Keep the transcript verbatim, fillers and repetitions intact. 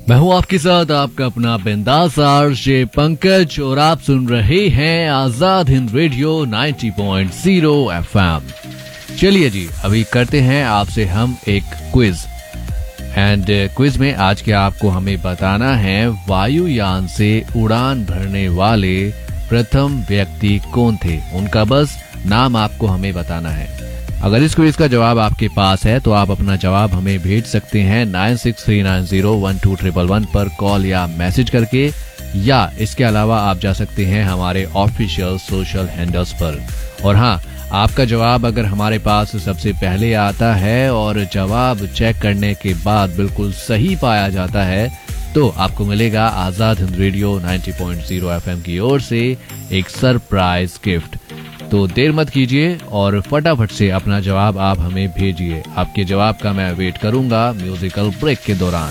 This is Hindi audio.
मैं हूँ आपके साथ आपका अपना बिंदास आरजे पंकज और आप सुन रहे हैं आजाद हिंद रेडियो नब्बे पॉइंट ज़ीरो एफएम। चलिए जी, अभी करते हैं आपसे हम एक क्विज। एंड क्विज में आज के आपको हमें बताना है वायुयान से उड़ान भरने वाले प्रथम व्यक्ति कौन थे। उनका बस नाम आपको हमें बताना है। अगर इस क्विज का जवाब आपके पास है तो आप अपना जवाब हमें भेज सकते हैं nine six three nine zero one two triple one पर कॉल या मैसेज करके, या इसके अलावा आप जा सकते हैं हमारे ऑफिशियल सोशल हैंडल्स पर। और हाँ, आपका जवाब अगर हमारे पास सबसे पहले आता है और जवाब चेक करने के बाद बिल्कुल सही पाया जाता है तो आपको मिलेगा आजाद हिंद रेडियो नब्बे पॉइंट ज़ीरो एफएम की ओर से एक सरप्राइज गिफ्ट। तो देर मत कीजिए और फटाफट से अपना जवाब आप हमें भेजिए। आपके जवाब का मैं वेट करूंगा म्यूजिकल ब्रेक के दौरान।